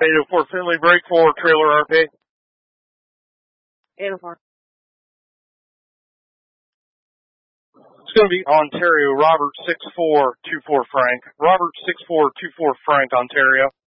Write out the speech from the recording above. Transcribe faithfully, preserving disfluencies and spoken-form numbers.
eight oh four Finley, break for trailer R P. eight oh four. It's going to be Ontario, Robert six four two four Frank. Robert six four two four Frank, Ontario.